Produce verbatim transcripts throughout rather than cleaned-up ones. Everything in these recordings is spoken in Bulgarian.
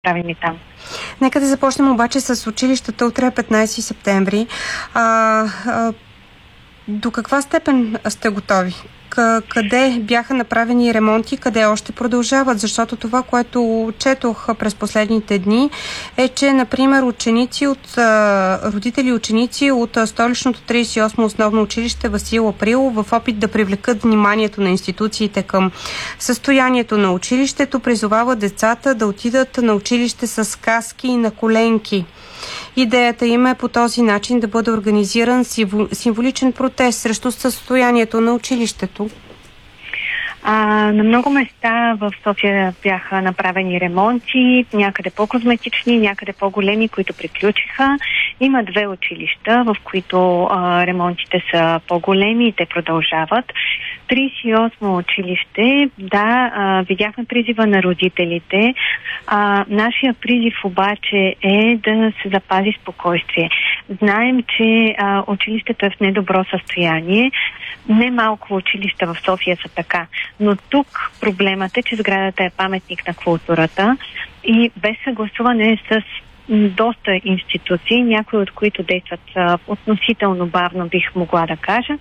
правим и там. Нека да започнем обаче с училищата. Утре е петнайсети септември. А, а, до каква степен сте готови? Къде бяха направени ремонти, къде още продължават? Защото това, което четох през последните дни, е, че, например, ученици от родители и ученици от столичното трийсет и осмо основно училище Васил Априлов, в опит да привлекат вниманието на институциите към състоянието на училището, призовават децата да отидат на училище с каски и на коленки. Идеята им е по този начин да бъде организиран символичен протест срещу състоянието на училището. А, на много места в София бяха направени ремонти, някъде по-козметични, някъде по-големи, които приключиха. Има две училища, в които а, ремонтите са по-големи и те продължават. трийсет и осмо училище, да, а, видяхме призива на родителите. А, нашия призив обаче е да се запази спокойствие. Знаем, че а, училището е в недобро състояние. Немалко училища в София са така. Но тук проблемът е, че сградата е паметник на културата и без съгласуване с доста институции, някои от които действат а, относително бавно, бих могла да кажа,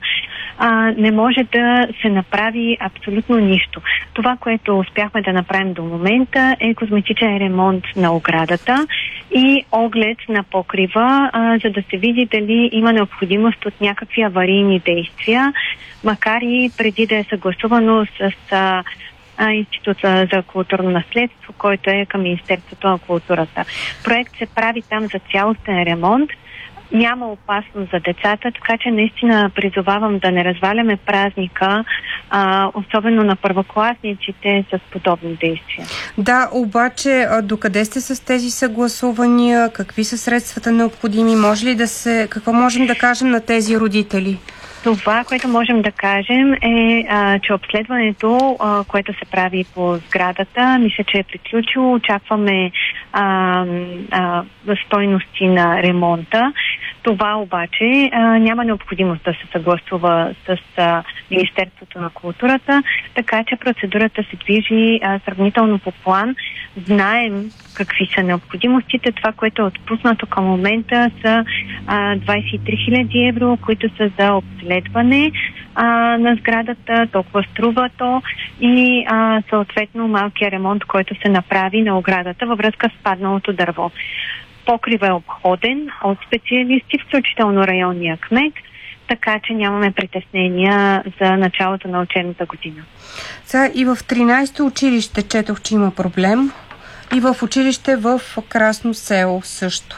а, не може да се направи абсолютно нищо. Това, което успяхме да направим до момента, е козметичен ремонт на оградата и оглед на покрива, а, за да се види дали има необходимост от някакви аварийни действия, макар и преди да е съгласувано с а, Института за културно наследство, който е към Министерството на културата. Проект се прави там за цялостен ремонт. Няма опасност за децата, така че наистина призовавам да не разваляме празника, а, особено на първокласниците с подобни действия. Да, обаче докъде сте с тези съгласувания? Какви са средствата необходими? Може ли да се... Какво можем да кажем на тези родители? Това, което можем да кажем е, а, че обследването, а, което се прави по сградата, мисля, че е приключило. Очакваме а, а, стойности на ремонта. Това обаче а, няма необходимост да се съгласува с а, Министерството на културата, така че процедурата се движи а, сравнително по план. Знаем какви са необходимостите. Това, което е отпуснато към момента, са а, двайсет и три хиляди евро, които са за обследване а, на сградата, толкова струва то и а, съответно малкия ремонт, който се направи на оградата във връзка с падналото дърво. Покрива е обходен от специалисти, включително районния кмет, така че нямаме притеснения за началото на учебната година. Сега и в тринайсето училище четох, че има проблем. И в училище в Красно село също.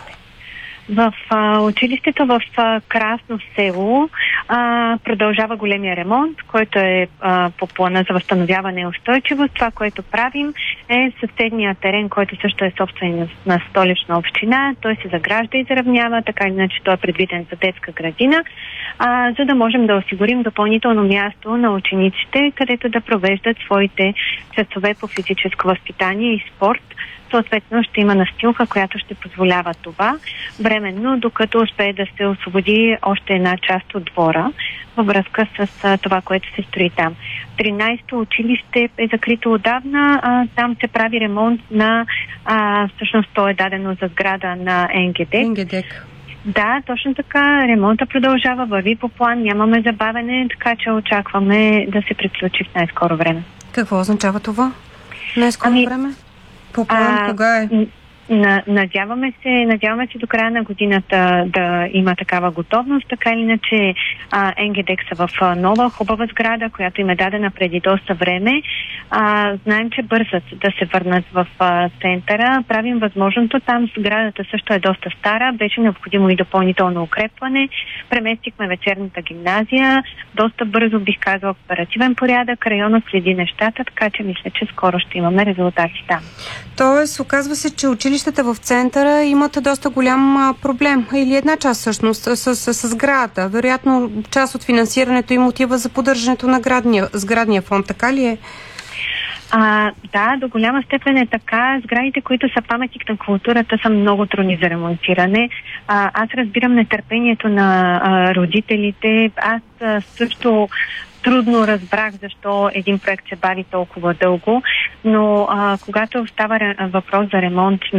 В а, училището в а, Красно село а, продължава големия ремонт, който е а, по плана за възстановяване и устойчивост. Това, което правим, е съседния терен, който също е собственост на Столична община. Той се загражда и заравнява, така иначе той е предвиден за детска градина, а, за да можем да осигурим допълнително място на учениците, където да провеждат своите часове по физическо възпитание и спорт. Съответно ще има настилка, която ще позволява това временно, докато успее да се освободи още една част от двора във връзка с а, това, което се строи там. тринайсето училище е закрито отдавна. А, там се прави ремонт на... А, всъщност то е дадено за сграда на ЕНГЕДЕК. ЕНГЕДЕК. Да, точно така. Ремонта продължава, върви по план, нямаме забавене, така че очакваме да се приключи в най-скоро време. Какво означава това? Най-скоро ами... време? По план а, кога е? Надяваме се, надяваме се до края на годината да има такава готовност. Така или иначе ЕНГЕДЕК са в нова хубава сграда, която им е дадена преди доста време. А, знаем, че бързат да се върнат в а, центъра. Правим възможното. Там сградата също е доста стара. Беше необходимо и допълнително укрепване. Преместихме вечерната гимназия. Доста бързо, бих казала, оперативен порядък. Районът следи нещата, така че мисля, че скоро ще имаме резултати там. Тоест, оказва се, че училищата в центъра имат доста голям проблем. Или една част всъщност с, с, с, с сградата. Вероятно, част от финансирането им отива за поддържането на градния, сградния фонд. Така ли е? А, да, до голяма степен е така. Сградите, които са паметник на културата, са много трудни за ремонтиране. А, аз разбирам нетърпението на а, родителите. Аз а, също трудно разбрах защо един проект се бави толкова дълго, но а, когато става въпрос за ремонт